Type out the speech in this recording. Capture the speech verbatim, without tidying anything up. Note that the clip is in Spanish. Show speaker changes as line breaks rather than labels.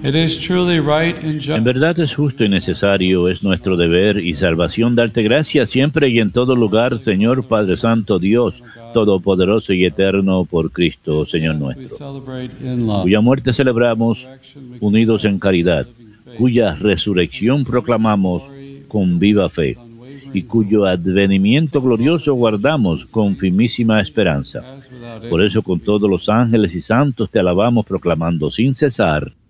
It is truly right and just.
En verdad es justo y necesario, es nuestro deber y salvación darte gracias siempre y en todo lugar, Señor Padre Santo, Dios Todopoderoso y Eterno, por Cristo, Señor nuestro, cuya muerte celebramos unidos en caridad, cuya resurrección proclamamos con viva fe, y cuyo advenimiento glorioso guardamos con firmísima esperanza. Por eso con todos los ángeles y santos te alabamos, proclamando sin cesar: